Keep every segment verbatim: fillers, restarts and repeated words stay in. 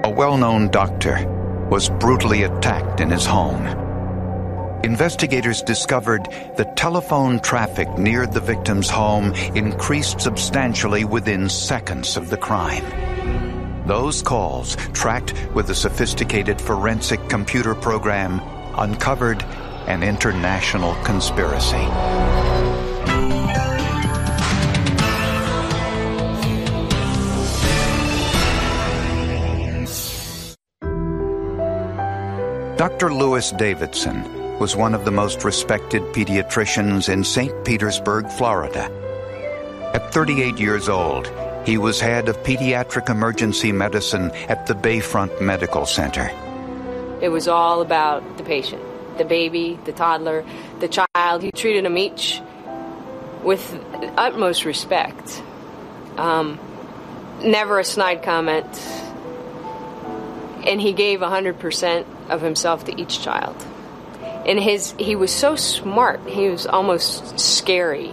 A well-known doctor was brutally attacked in his home. Investigators discovered that telephone traffic near the victim's home increased substantially within seconds of the crime. Those calls, tracked with a sophisticated forensic computer program, uncovered an international conspiracy. Doctor Louis Davidson was one of the most respected pediatricians in Saint Petersburg, Florida. At thirty-eight years old, he was head of pediatric emergency medicine at the Bayfront Medical Center. It was all about the patient, the baby, the toddler, the child. He treated them each with utmost respect. Um, never a snide comment. And he gave one hundred percent of himself to each child. And his he was so smart, he was almost scary.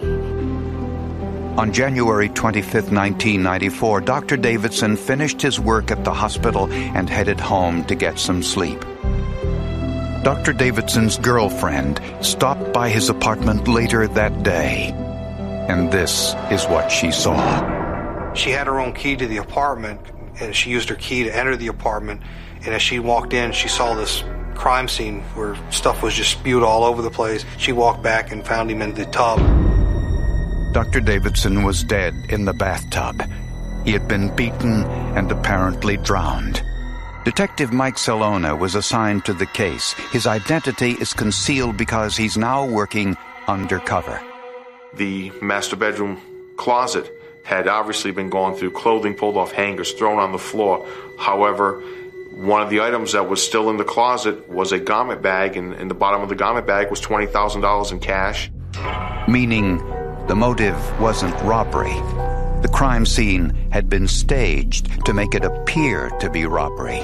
On January twenty-fifth, nineteen ninety-four, Doctor Davidson finished his work at the hospital and headed home to get some sleep. Doctor Davidson's girlfriend stopped by his apartment later that day, and this is what she saw. She had her own key to the apartment, and she used her key to enter the apartment, and as she walked in, she saw this crime scene where stuff was just spewed all over the place. She walked back and found him in the tub. Doctor Davidson was dead in the bathtub. He had been beaten and apparently drowned. Detective Mike Salona was assigned to the case. His identity is concealed because he's now working undercover. The master bedroom closet had obviously been gone through, clothing pulled off hangers, thrown on the floor. However, one of the items that was still in the closet was a garment bag, and in the bottom of the garment bag was twenty thousand dollars in cash. Meaning the motive wasn't robbery. The crime scene had been staged to make it appear to be robbery.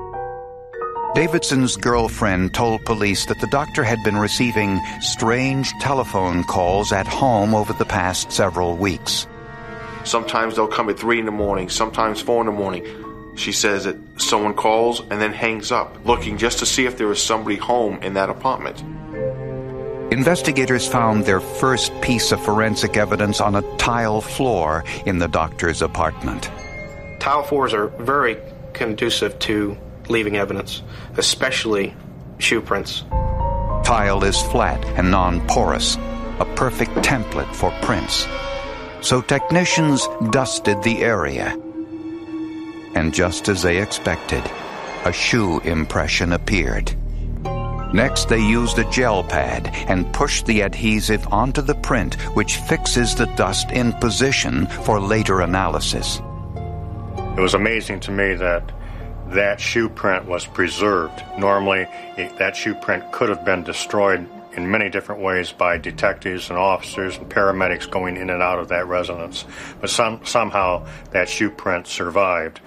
Davidson's girlfriend told police that the doctor had been receiving strange telephone calls at home over the past several weeks. Sometimes they'll come at three in the morning, sometimes four in the morning. She says that someone calls and then hangs up, looking just to see if there is somebody home in that apartment. Investigators found their first piece of forensic evidence on a tile floor in the doctor's apartment. Tile floors are very conducive to leaving evidence, especially shoe prints. Tile is flat and non-porous, a perfect template for prints. So technicians dusted the area. And just as they expected, a shoe impression appeared. Next, they used a gel pad and pushed the adhesive onto the print, which fixes the dust in position for later analysis. It was amazing to me that that shoe print was preserved. Normally, it, that shoe print could have been destroyed in many different ways by detectives and officers and paramedics going in and out of that residence. But some, somehow, that shoe print survived.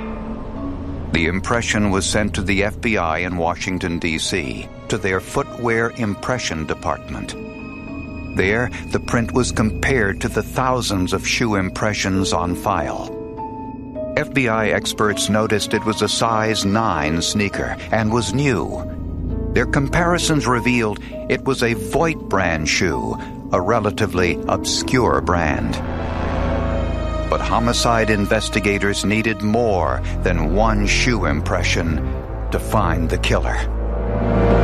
The impression was sent to the F B I in Washington, D C, to their footwear impression department. There, the print was compared to the thousands of shoe impressions on file. F B I experts noticed it was a size nine sneaker and was new. Their comparisons revealed it was a Voigt brand shoe, a relatively obscure brand. But homicide investigators needed more than one shoe impression to find the killer.